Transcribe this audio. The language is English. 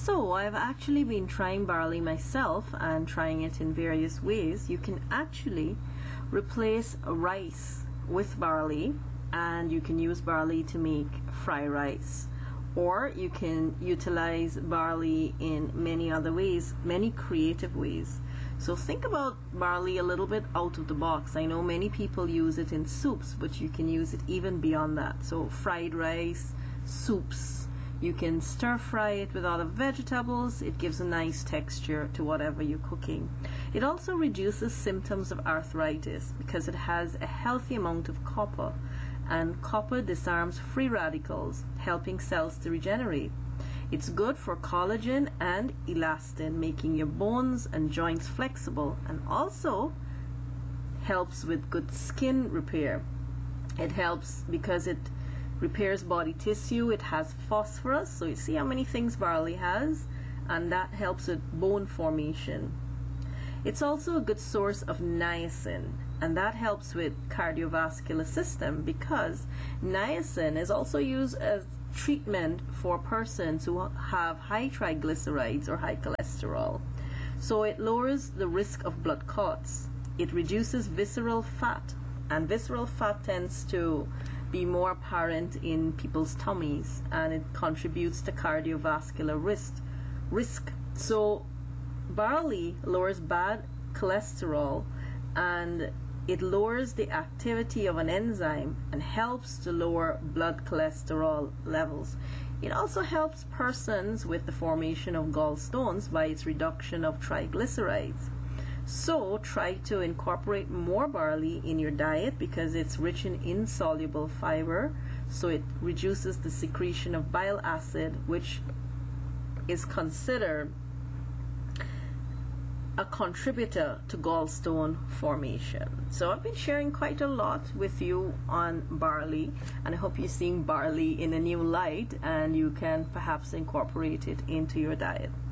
So I've actually been trying barley myself and trying it in various ways. You can actually replace rice with barley, and you can use barley to make fried rice, or you can utilize barley in many other ways, many creative ways. So think about barley a little bit out of the box. I know many people use it in soups, but you can use it even beyond that. So fried rice, soups, you can stir fry it with other vegetables. It gives a nice texture to whatever you're cooking. It also reduces symptoms of arthritis because it has a healthy amount of copper, and copper disarms free radicals, helping cells to regenerate. It's good for collagen and elastin, making your bones and joints flexible, and also helps with good skin repair. It helps because it repairs body tissue. It has phosphorus, so you see how many things barley has, and that helps with bone formation. It's also a good source of niacin, and that helps with cardiovascular system because niacin is also used as treatment for persons who have high triglycerides or high cholesterol. So it lowers the risk of blood clots. It reduces visceral fat, and visceral fat tends to be more apparent in people's tummies, and it contributes to cardiovascular risk. So barley lowers bad cholesterol, and it lowers the activity of an enzyme and helps to lower blood cholesterol levels. It also helps persons with the formation of gallstones by its reduction of triglycerides. So try to incorporate more barley in your diet because it's rich in insoluble fiber, so it reduces the secretion of bile acid, which is considered a contributor to gallstone formation. So I've been sharing quite a lot with you on barley, and I hope you're seeing barley in a new light and you can perhaps incorporate it into your diet.